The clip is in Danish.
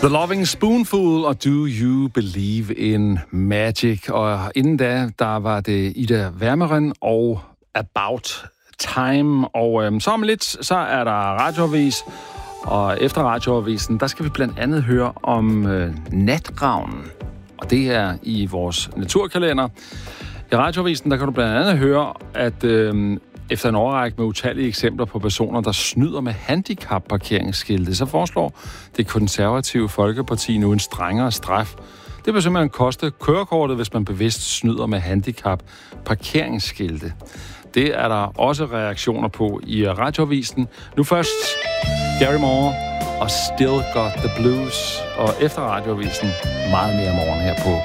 The Loving Spoonful og Do You Believe in Magic? Og inden da, der var det Ida Wermeren og About Time. Og så om lidt, så er der radioavis. Og efter radioavisen, der skal vi blandt andet høre om natravnen. Og det er i vores naturkalender. I radioavisen, der kan du blandt andet høre, at efter en overrække med utallige eksempler på personer, der snyder med handicapparkeringsskilte, så foreslår det konservative Folkeparti nu en strengere straf. Det vil simpelthen koste kørekortet, hvis man bevidst snyder med handicapparkeringsskilte. Det er der også reaktioner på i radioavisen. Nu først Gary Moore og Still Got the Blues. Og efter radioavisen meget mere morgen her på